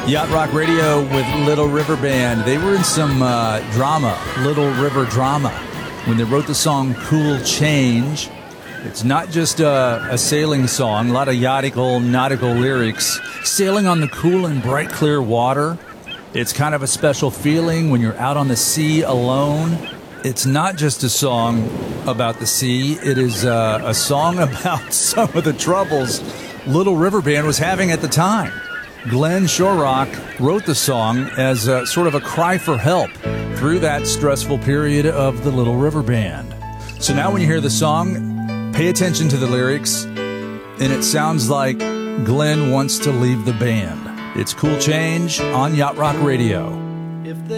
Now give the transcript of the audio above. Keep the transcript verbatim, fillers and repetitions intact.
Yacht Rock Radio with Little River Band. They were in some uh, drama, Little River drama, when they wrote the song Cool Change. It's not just a, a sailing song, a lot of yautical, nautical lyrics. Sailing on the cool and bright, clear water. It's kind of a special feeling when you're out on the sea alone. It's not just a song about the sea. It is uh, a song about some of the troubles Little River Band was having at the time. Glenn Shorrock wrote the song as a, sort of a cry for help through that stressful period of the Little River Band. So now when you hear the song, pay attention to the lyrics, and it sounds like Glenn wants to leave the band. It's Cool Change on Yacht Rock Radio.